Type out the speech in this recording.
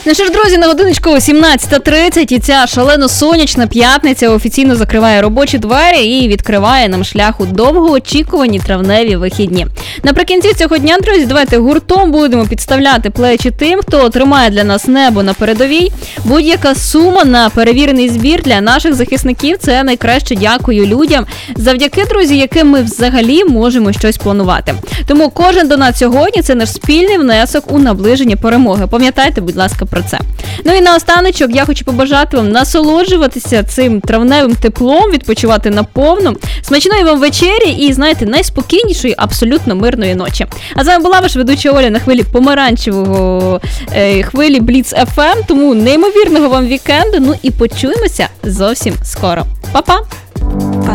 Ну що ж, друзі, на годиночку 17:30 і ця шалено сонячна п'ятниця офіційно закриває робочі двері і відкриває нам шлях у довгоочікувані травневі вихідні. Наприкінці цього дня, друзі, давайте гуртом будемо підставляти плечі тим, хто тримає для нас небо на передовій. Будь-яка сума на перевірений збір для наших захисників – це найкраще дякую людям, завдяки, друзі, яким ми взагалі можемо щось планувати. Тому кожен донат сьогодні – це наш спільний внесок у наближення перемоги. Пам'ятайте, будь ласка, про це. Ну і наостаночок я хочу побажати вам насолоджуватися цим травневим теплом, відпочивати наповну, смачної вам вечері і, знаєте, найспокійнішої, абсолютно мирної ночі. А з вами була ваша ведуча Оля на хвилі помаранчевого, хвилі Бліц FM, тому неймовірного вам вікенду, ну і почуємося зовсім скоро. Па-па!